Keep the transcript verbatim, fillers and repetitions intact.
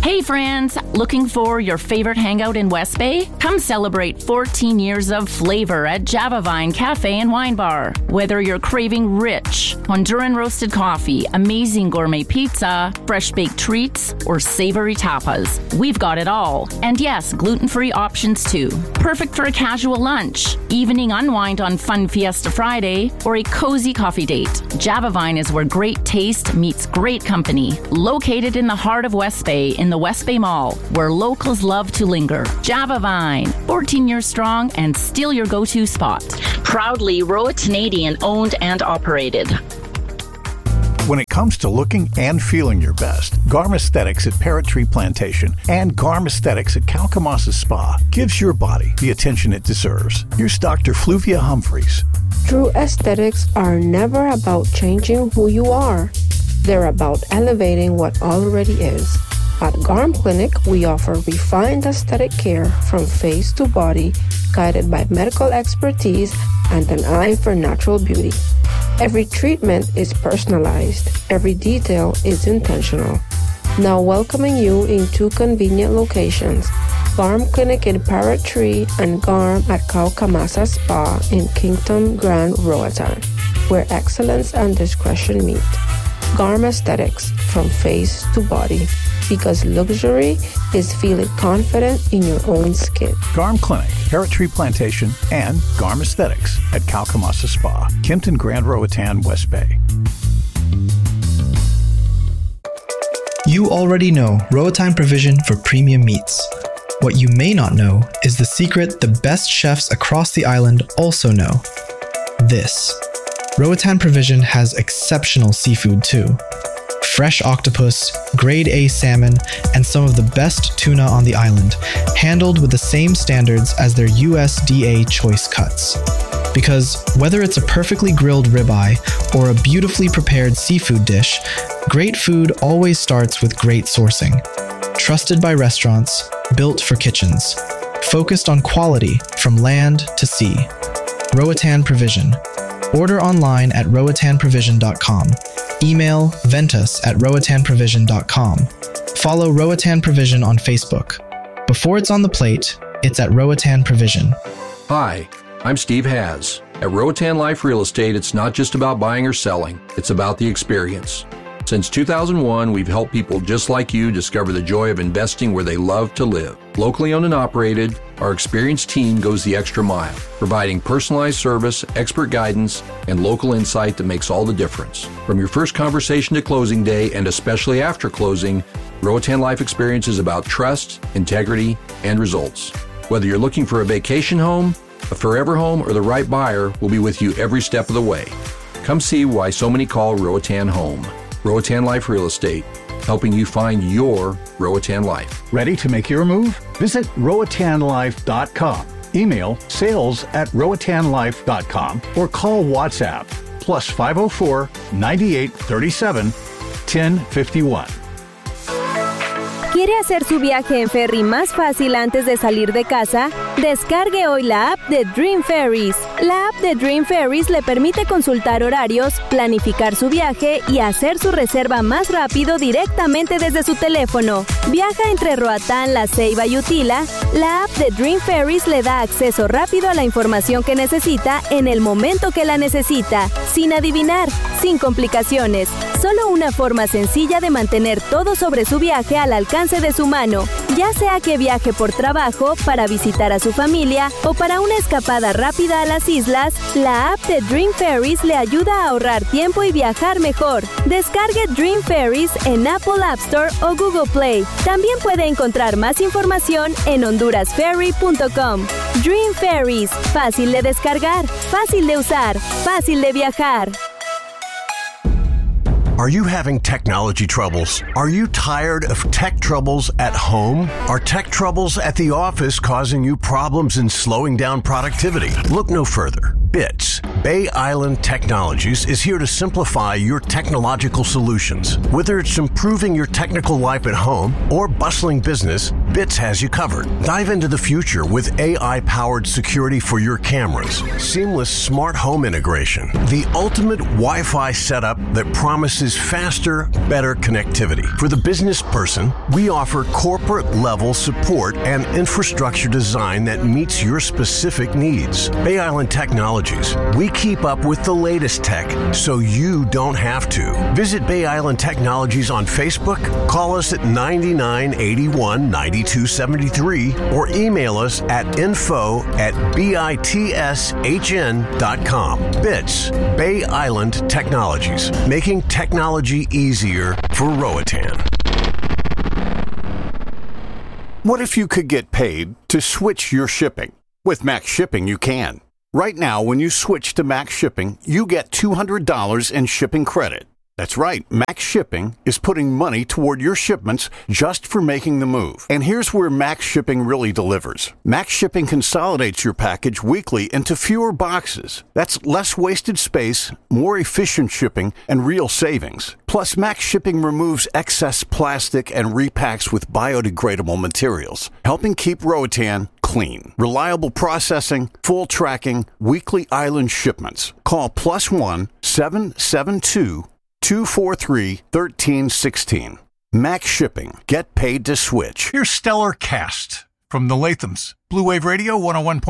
Hey friends, looking for your favorite hangout in West Bay? Come celebrate fourteen years of flavor at Java Vine Cafe and Wine Bar. Whether you're craving rich Honduran roasted coffee, amazing gourmet pizza, fresh baked treats, or savory tapas, we've got it all. And yes, gluten-free options too. Perfect for a casual lunch, evening unwind on Fun Fiesta Friday, or a cozy coffee date. Java Vine is where great taste meets great company. Located in the heart of West Bay in the West Bay Mall, where locals love to linger. Java Vine, fourteen years strong and still your go-to spot. Proudly Roatanadian owned and operated. When it comes to looking and feeling your best, Garm Aesthetics at Parrot Tree Plantation and Garm Aesthetics at Calcamassa Spa gives your body the attention it deserves. Here's Doctor Fluvia Humphreys. True aesthetics are never about changing who you are. They're about elevating what already is. At Garm Clinic, we offer refined aesthetic care from face to body, guided by medical expertise and an eye for natural beauty. Every treatment is personalized. Every detail is intentional. Now welcoming you in two convenient locations, Garm Clinic in Parrot Tree and Garm at Calcamassa Spa in Kingdom Grand Roatan, where excellence and discretion meet. Garm Aesthetics, from face to body, because luxury is feeling confident in your own skin. Garm Clinic, Parrot Tree Plantation, and Garm Aesthetics at Calcamassa Spa, Kimpton Grand Roatan, West Bay. You already know Roatan Provision for premium meats. What you may not know is the secret the best chefs across the island also know. This. Roatan Provision has exceptional seafood too. Fresh octopus, grade A salmon, and some of the best tuna on the island, handled with the same standards as their U S D A choice cuts. Because whether it's a perfectly grilled ribeye or a beautifully prepared seafood dish, great food always starts with great sourcing. Trusted by restaurants, built for kitchens. Focused on quality from land to sea. Roatan Provision. Order online at roatan provision dot com. Email ventus at roatan provision dot com. Follow Roatan Provision on Facebook. Before it's on the plate, it's at Roatan Provision. Hi, I'm Steve Haz. At Roatan Life Real Estate, it's not just about buying or selling, it's about the experience. Since two thousand one, we've helped people just like you discover the joy of investing where they love to live. Locally owned and operated, our experienced team goes the extra mile, providing personalized service, expert guidance, and local insight that makes all the difference. From your first conversation to closing day, and especially after closing, Roatan Life Experience is about trust, integrity, and results. Whether you're looking for a vacation home, a forever home, or the right buyer, we'll be with you every step of the way. Come see why so many call Roatan home. Roatan Life Real Estate, helping you find your Roatan life. Ready to make your move? Visit roatan life dot com. Email sales at roatan life dot com or call WhatsApp plus five oh four, ninety-eight thirty-seven, ten fifty-one. ¿Quiere hacer su viaje en ferry más fácil antes de salir de casa? Descargue hoy la app de Dream Ferries. La app de Dream Ferries le permite consultar horarios, planificar su viaje y hacer su reserva más rápido directamente desde su teléfono. Viaja entre Roatán, La Ceiba y Utila. La app de Dream Ferries le da acceso rápido a la información que necesita en el momento que la necesita, sin adivinar, sin complicaciones. Solo una forma sencilla de mantener todo sobre su viaje al alcance de su mano, ya sea que viaje por trabajo, para visitar a su familia o para una escapada rápida a las islas. La app de Dream Ferries le ayuda a ahorrar tiempo y viajar mejor. Descargue Dream Ferries en Apple App Store o Google Play. También puede encontrar más información en honduras ferry punto com. Dream Ferries, fácil de descargar, fácil de usar, fácil de viajar. Are you having technology troubles? Are you tired of tech troubles at home? Are tech troubles at the office causing you problems and slowing down productivity? Look no further. Bits. Bay Island Technologies is here to simplify your technological solutions. Whether it's improving your technical life at home or bustling business, B I T S has you covered. Dive into the future with A I-powered security for your cameras, seamless smart home integration, the ultimate Wi-Fi setup that promises faster, better connectivity. For the business person, we offer corporate-level support and infrastructure design that meets your specific needs. Bay Island Technologies. We keep up with the latest tech so you don't have to. Visit Bay Island Technologies on Facebook, call us at ninety-nine eighty-one ninety-two seventy-three, or email us at info at bitshn dot com. B I T S, Bay Island Technologies, making technology easier for Roatan. What if you could get paid to switch your shipping? With Max Shipping, you can. Right now, when you switch to Max Shipping, you get two hundred dollars in shipping credit. That's right, Max Shipping is putting money toward your shipments just for making the move. And here's where Max Shipping really delivers. Max Shipping consolidates your package weekly into fewer boxes. That's less wasted space, more efficient shipping, and real savings. Plus, Max Shipping removes excess plastic and repacks with biodegradable materials, helping keep Roatan clean. Reliable processing, full tracking, weekly island shipments. Call plus one seven seven two two four three one three one six. Max Shipping. Get paid to switch. Here's Stellar Cast from the Lathams. Blue Wave Radio one oh one point